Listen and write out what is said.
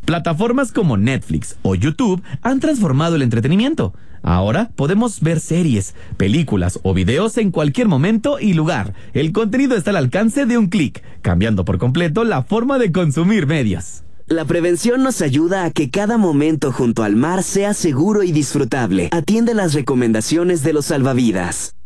Plataformas como Netflix o YouTube han transformado el entretenimiento. Ahora podemos ver series, películas o videos en cualquier momento y lugar. El contenido está al alcance de un clic, cambiando por completo la forma de consumir medios. La prevención nos ayuda a que cada momento junto al mar sea seguro y disfrutable. Atiende las recomendaciones de los salvavidas.